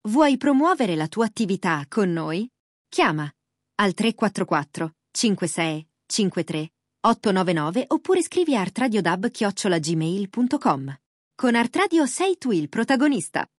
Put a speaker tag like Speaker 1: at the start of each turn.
Speaker 1: Vuoi promuovere la tua attività con noi? Chiama al 344 56 53 899 oppure scrivi a artradiodab@gmail.com. Con Artradio sei tu il protagonista.